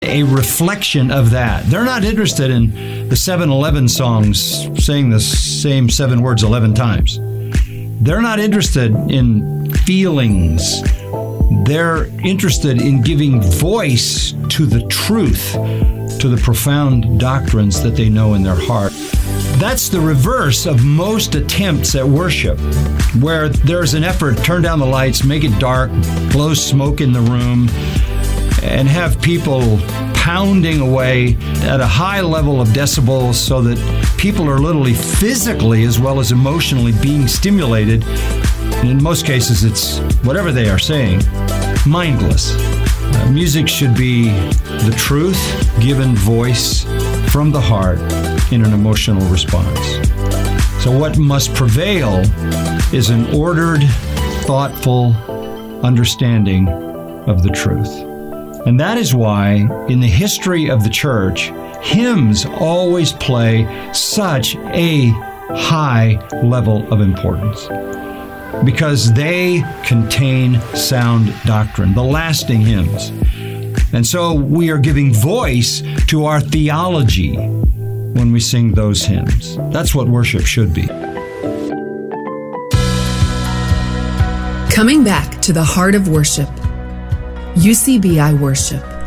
a reflection of that. They're not interested in the 7-Eleven songs saying the same 7 words 11 times. They're not interested in feelings. They're interested in giving voice to the truth, to the profound doctrines that they know in their heart. That's the reverse of most attempts at worship, where there's an effort, turn down the lights, make it dark, blow smoke in the room, and have people pounding away at a high level of decibels so that people are literally physically as well as emotionally being stimulated. And in most cases, it's whatever they are saying, mindless. Music should be the truth given voice from the heart in an emotional response. So what must prevail is an ordered, thoughtful understanding of the truth. And that is why, in the history of the church, hymns always play such a high level of importance, because they contain sound doctrine, the lasting hymns. And so we are giving voice to our theology when we sing those hymns. That's what worship should be. Coming back to the heart of worship, UCBI Worship.